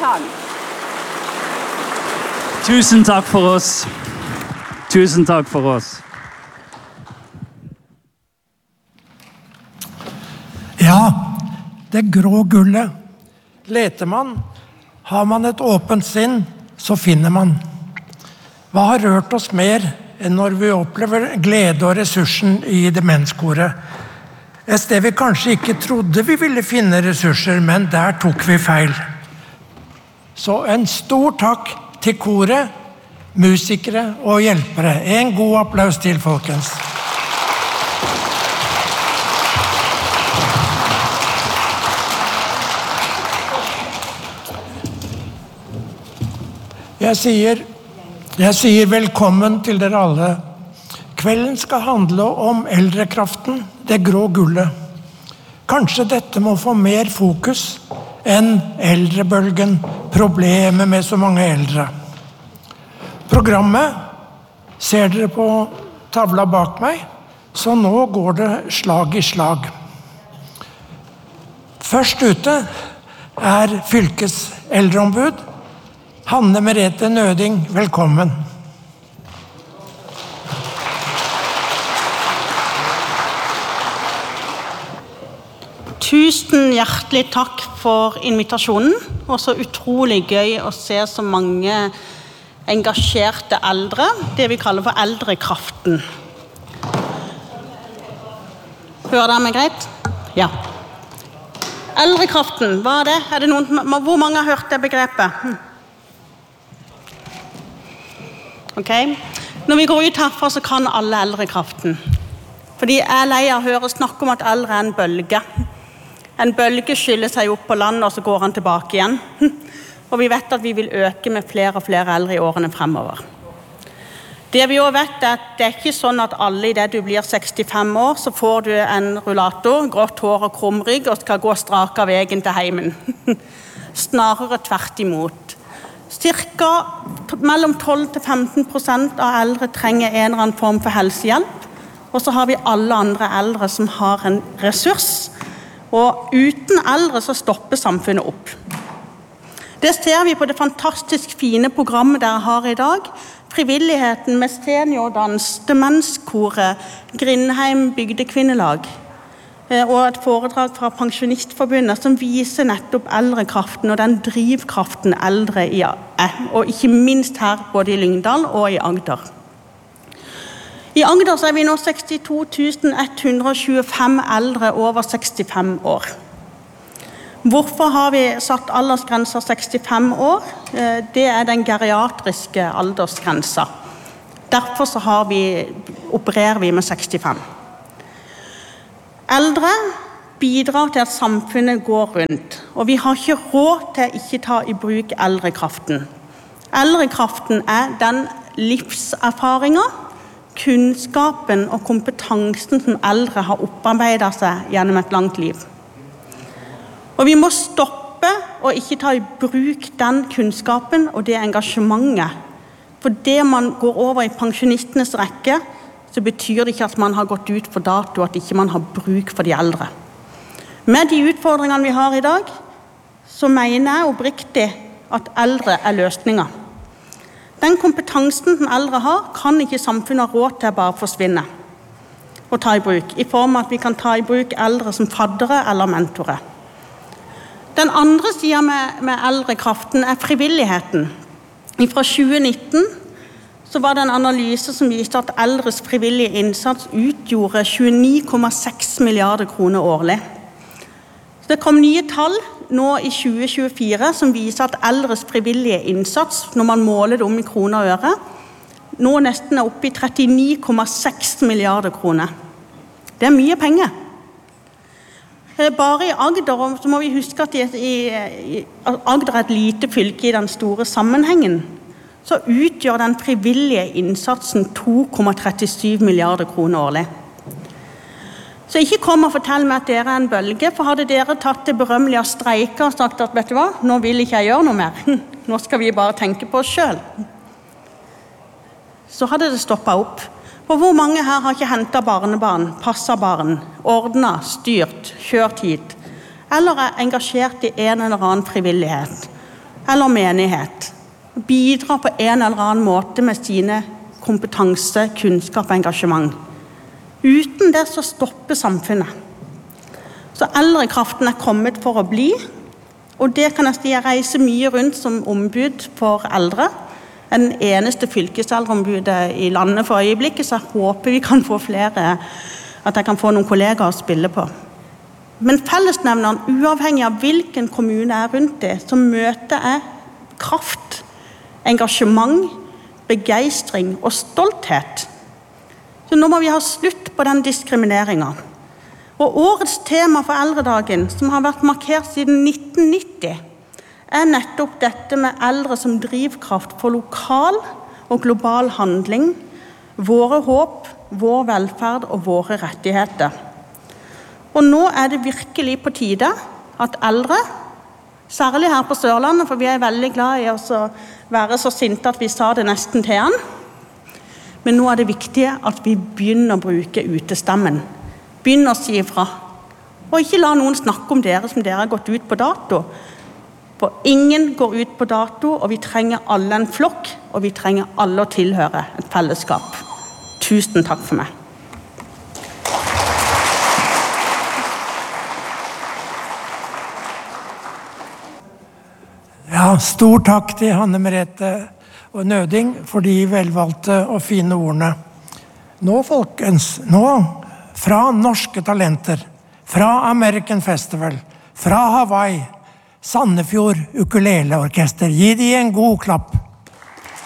Tang. Tusen takk for oss. Tusen takk for oss. Ja, det grå gullet. Leter man, har man et åpent sinn, så finner man. Hva har rørt oss mer enn når vi opplever glede og ressursen i demenskoret? Et sted vi kanskje ikke trodde vi ville finne ressurser, men der tok vi feil. Så en stor takk til koret, musikere og hjelpere. En god applaus til, folkens. Jeg sier velkommen til dere alle. Kvelden skal handle om eldrekraften, det grå gullet. Kanskje dette må få mer fokus enn eldrebølgen, problemet med så mange eldre. Programmet ser dere på tavla bak meg, så nå går det slag i slag. Først ute er fylkes eldreombud, Hanne Merete Nøding, velkommen. Tusen hjertelig takk for invitasjonen, og så utrolig gøy å se så mange engasjerte eldre, det vi kaller for eldrekraften. Hører dere meg greit? Ja. Eldrekraften, hva er det? Er det noen, hvor mange har hørt det begrepet? Ok, når vi går ut herfra så kan alle eldrekraften. Fordi jeg er lei av å høre snakk om at eldre er en bølge. En bølge skyller seg opp på land, og så går han tilbake igjen. Og vi vet at vi vil øke med flere og flere eldre i årene fremover. Det vi også vet er at det er ikke sånn at alle i det du blir 65 år, så får du en rullator, grått hår og krum rygg, og skal gå strak av veien til heimen. Snarere tvert imot. Cirka mellom 12-15% av eldre trenger en eller annen form for helsehjelp, og så har vi alle andre eldre som har en ressurs, og uten eldre så stopper samfunnet opp. Det ser vi på det fantastisk fine programmet dere har i dag, frivilligheten med seniordans, demenskoret, Grindheim bygdekvinnelag, og et foredrag fra Pensjonistforbundet som viser nettopp eldrekraften og den drivkraften eldre er, og ikke minst her både i Lyngdal og i Agder. I Agder så er vi nå 62 125 eldre over 65 år. Hvorfor har vi satt aldersgrenser 65 år? Det er den geriatriske aldersgrensa. Derfor så opererer vi med 65. Eldre bidrar til at samfunnet går rundt, og vi har ikke råd til å ikke ta i bruk eldrekraften. Eldrekraften er den livserfaringen, kunnskapen og kompetansen som eldre har opparbeidet seg gjennom et langt liv. Og vi må stoppe og ikke ta i bruk den kunnskapen og det engasjementet. For det man går over i pensjonistenes rekke, så betyr det ikke at man har gått ut for dato, at ikke man har bruk for de eldre. Med de utfordringene vi har i dag, så mener jeg oppriktig at eldre er løsninger. Den kompetansen som eldre har, kan ikke samfunnet ha råd til å bare forsvinne og ta i bruk, i form av at vi kan ta i bruk eldre som faddere eller mentorer. Den andre siden med eldrekraften er frivilligheten. Fra 2019 så var det en analyse som viste at eldres frivillige innsats utgjorde 29,6 milliarder kroner årlig. Så det kom nye tall nå i 2024 som viser at eldres frivillige innsats, når man måler det om i kroner og øre, nå nesten er oppe i 39,6 milliarder kroner. Det er mye penger. Bare i Agder, så må vi huske at Agder er et lite fylke i den store sammenhengen, så utgjør den frivillige innsatsen 2,37 milliarder kroner årlig. Så ikke kom og fortell meg at dere er en bølge, for hadde dere tatt det berømmelige av streika og sagt at, vet du hva, nå vil ikke jeg gjøre noe mer, nå skal vi bare tenke på oss selv. Så hadde det stoppet opp. For hvor mange her har ikke hentet barnebarn, passet barn, ordnet, styrt, kjørt hit, eller er engasjert i en eller annen frivillighet? eller menighet bidrar på en eller annen måte med sine kompetanse, kunnskap og engasjement. Uten det så stopper samfunnet. Så eldrekraften kommet for å bli, og det kan jeg si, jeg reiser mye rundt som ombud for eldre. Den eneste fylkeseldreombudet i landet for øyeblikket, så jeg håper vi kan få flere, at jeg kan få noen kollegaer å spille på. Men fellesnevneren, uavhengig av hvilken kommune jeg rundt det, så møter jeg kraft, engasjement, begeistring og stolthet. Så nå må vi ha slutt på den diskrimineringen. Og årets tema for eldredagen, som har vært markert siden 1990, nettopp dette med eldre som drivkraft for lokal og global handling, våre håp, vår velferd og våre rettigheter. Og nå det virkelig på tide at eldre, særlig her på Sørlandet, for vi veldig glad i å være så sinte at vi sa det nesten til han, men nå det viktige at vi begynner å bruke utestemmen. Begynner å si ifra. Og ikke la noen snakke om dere som dere har gått ut på dato. For ingen går ut på dato, og vi trenger alle en flokk, og vi trenger alle å tilhøre et fellesskap. Tusen takk for meg. Ja, stor takk til Hanne Merete og Nøding for de velvalgte og fine ordene. Nå, folkens, fra Norske Talenter, fra American Festival, fra Hawaii, Sandefjord Ukuleleorkester. Gi de en god klapp.